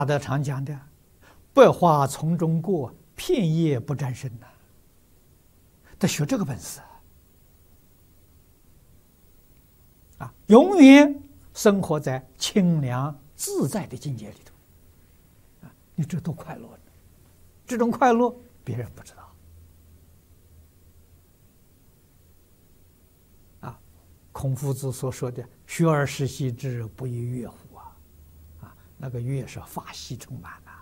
德常讲的“百花丛中过，片叶不沾身”呐，得学这个本事啊，永远生活在清凉自在的境界里头啊，你这多快乐呢！这种快乐别人不知道啊。孔夫子所说的“学而时习之，不亦说乎”啊，那个乐是法喜充满呐。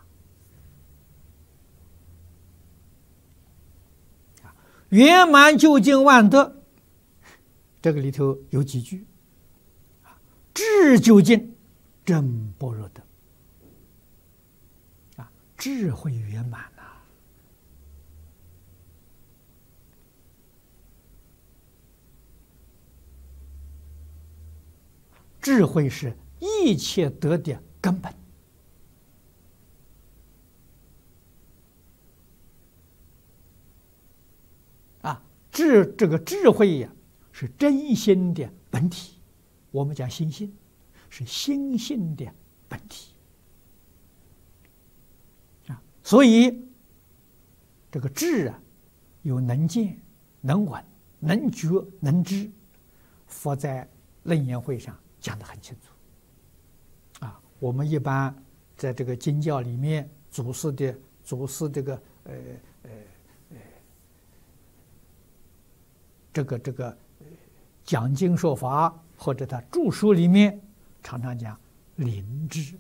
圆满究竟万德，这个里头有几句啊：智究竟，真般若德啊，智慧圆满呐。智慧是一切德的根本啊，这个智慧呀，是真心的本体。我们讲心性，是心性的本体啊。所以这个智啊，有能见、能闻、能觉、能知。佛在楞严会上讲得很清楚啊。我们一般在这个经教里面，祖师这个讲经说法，或者他著书里面常常讲灵知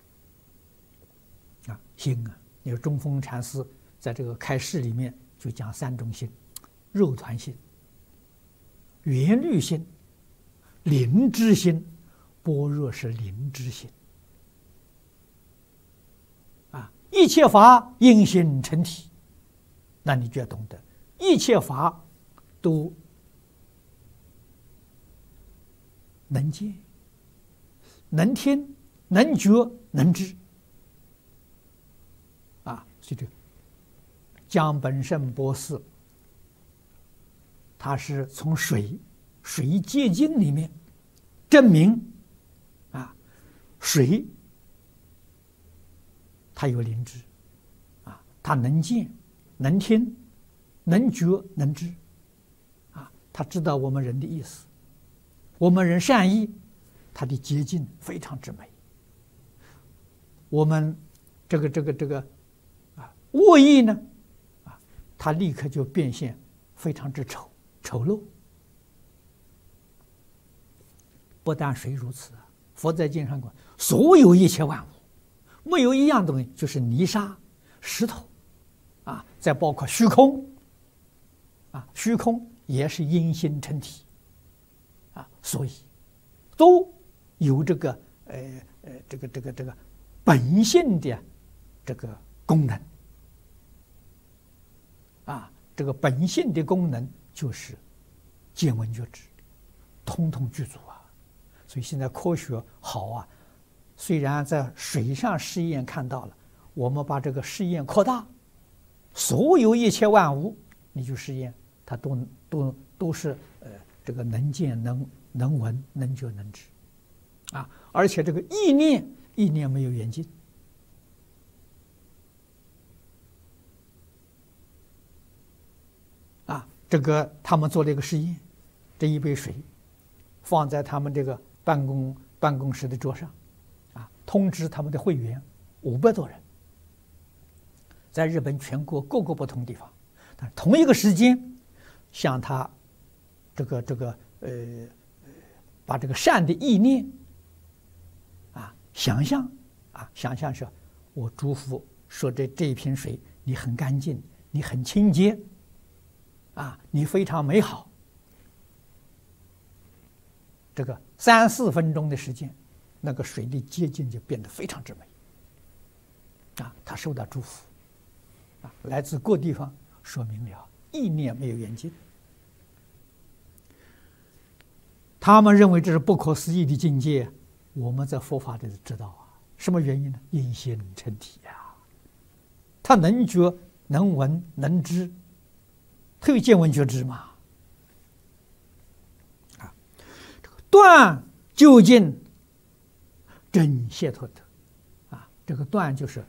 啊，心啊。你说中峰禅师在这个开示里面就讲三种心：肉团心、缘虑心、灵知心。般若是灵知心啊，一切法因心成体，那你就要懂得，一切法都能见、能听、能觉、能知啊。所以这江本胜博士，他是从水结晶里面证明啊，水它有灵知啊，它能见、能听、能觉、能知啊，他知道我们人的意思，我们人善意，它的结晶非常之美。我们这个啊恶意呢啊，它立刻就变现非常之丑陋。不但水如此啊，佛在经上讲，所有一切万物，没有一样东西就是泥沙、石头啊，再包括虚空啊，虚空也是因心成体啊，所以都有这个本性的这个功能啊，这个本性的功能就是见闻觉知，通通具足啊。所以现在科学好啊，虽然在水上试验看到了，我们把这个试验扩大，所有一切万物，你去试验，它都是这个能见、能闻、能觉、能知啊，而且这个意念没有远近啊。这个他们做了一个实验，这一杯水放在他们这个办公室的桌上啊，通知他们的会员500多人，在日本全国各个不同地方，但同一个时间向他把这个善的意念啊想象说，我祝福说这一瓶水你很干净，你很清洁啊，你非常美好。这个3、4分钟的时间，那个水的结晶就变得非常之美啊，他受到祝福啊，来自各地方，说明了意念没有远近。他们认为这是不可思议的境界，我们在佛法里知道啊，什么原因呢？因心成体呀，他能觉、能闻、能知，他有见闻觉知嘛。断究竟真解脱德啊， 这个断就是